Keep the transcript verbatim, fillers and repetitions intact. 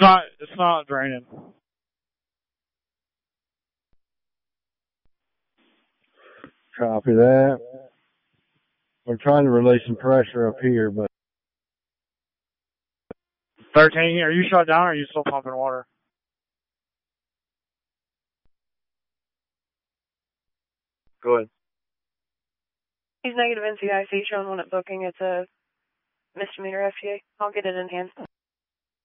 not, it's not draining. Copy that. We're trying to release some pressure up here, but... thirteen, are you shut down or are you still pumping water? Go ahead. He's negative N C I C, showing one at booking. It's a misdemeanor F T A. I'll get it in hand.